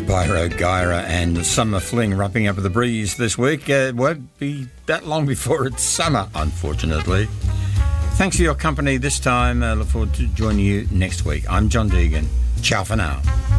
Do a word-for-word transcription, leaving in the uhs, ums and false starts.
Spyro Gyra and Summer Fling wrapping up with the breeze this week. Uh, it won't be that long before it's summer, unfortunately. Thanks for your company this time. I look forward to joining you next week. I'm John Deegan. Ciao for now.